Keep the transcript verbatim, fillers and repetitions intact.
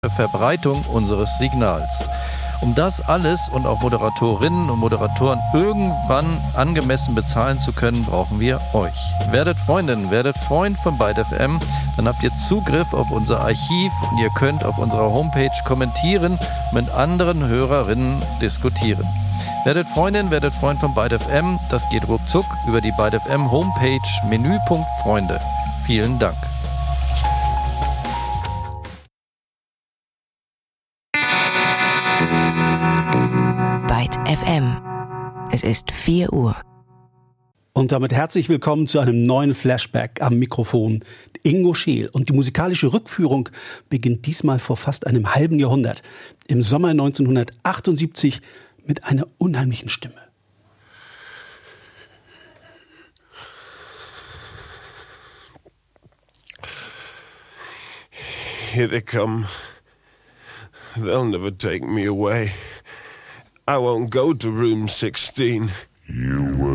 Verbreitung unseres Signals. Um das alles und auch Moderatorinnen und Moderatoren irgendwann angemessen bezahlen zu können, brauchen wir euch. Werdet Freundin, werdet Freund von Byte F M, dann habt ihr Zugriff auf unser Archiv und ihr könnt auf unserer Homepage kommentieren, mit anderen Hörerinnen diskutieren. Werdet Freundin, werdet Freund von Byte F M, das geht ruckzuck über die Byte F M Homepage, Menüpunkt Freunde. Vielen Dank. Byte F M. Es ist vier Uhr. Und damit herzlich willkommen zu einem neuen Flashback am Mikrofon. Ingo Scheel. Und die musikalische Rückführung beginnt diesmal vor fast einem halben Jahrhundert. Im Sommer neunzehnhundertachtundsiebzig mit einer unheimlichen Stimme. Here they come. They'll never take me away. I won't go to room sixteen. You will.